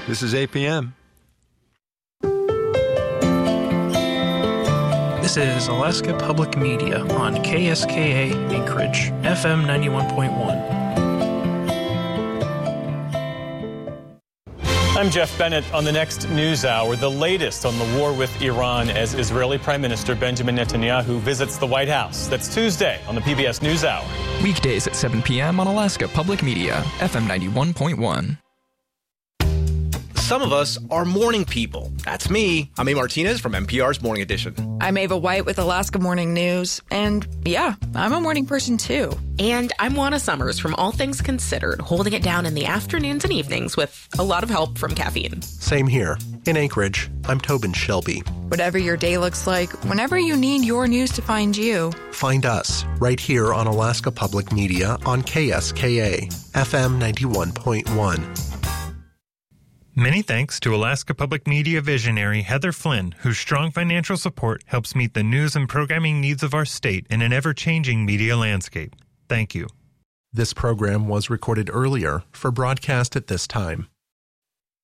This is APM. This is Alaska Public Media on KSKA Anchorage, FM 91.1. I'm Jeff Bennett. On the next News Hour, the latest on the war with Iran as Israeli Prime Minister Benjamin Netanyahu visits the White House. That's Tuesday on the PBS NewsHour. Weekdays at 7 p.m. on Alaska Public Media, FM 91.1. Some of us are morning people. That's me. I'm A. Martinez from NPR's Morning Edition. I'm Ava White with Alaska Morning News. And yeah, I'm a morning person too. And I'm Juana Summers from All Things Considered, holding it down in the afternoons and evenings with a lot of help from caffeine. Same here. In Anchorage, I'm Tobin Shelby. Whatever your day looks like, whenever you need your news to find you, find us right here on Alaska Public Media on KSKA, FM 91.1. Many thanks to Alaska Public Media visionary Heather Flynn, whose strong financial support helps meet the news and programming needs of our state in an ever-changing media landscape. Thank you. This program was recorded earlier for broadcast at this time.